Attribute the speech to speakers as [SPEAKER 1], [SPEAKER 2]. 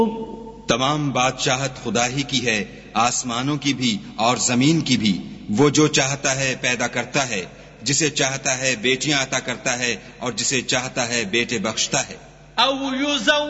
[SPEAKER 1] तमाम बादशाहत खुदा ही की है, आसमानों की भी और जमीन की भी। वो जो चाहता है पैदा करता है, जिसे चाहता है बेटियां अता करता है और जिसे चाहता है बेटे बख्शता है।